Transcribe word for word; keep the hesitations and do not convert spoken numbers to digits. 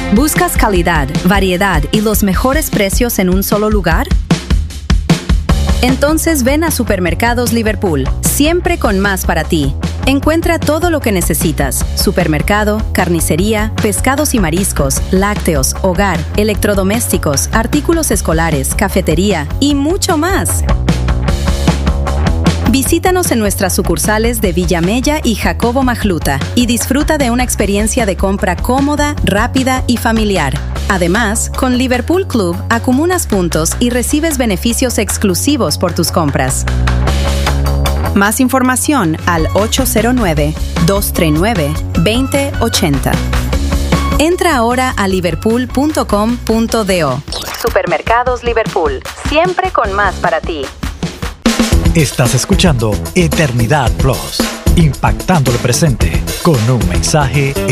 ¿Buscas calidad, variedad y los mejores precios en un solo lugar? Entonces ven a Supermercados Liverpool, siempre con más para ti. Encuentra todo lo que necesitas: supermercado, carnicería, pescados y mariscos, lácteos, hogar, electrodomésticos, artículos escolares, cafetería y mucho más. Visítanos en nuestras sucursales de Villamella y Jacobo Majluta y disfruta de una experiencia de compra cómoda, rápida y familiar. Además, con Liverpool Club acumulas puntos y recibes beneficios exclusivos por tus compras. Más información al ocho cero nueve, dos tres nueve, dos cero ocho cero. Entra ahora a liverpool punto com punto do. Supermercados Liverpool, siempre con más para ti. Estás escuchando Eternidad Plus, impactando el presente con un mensaje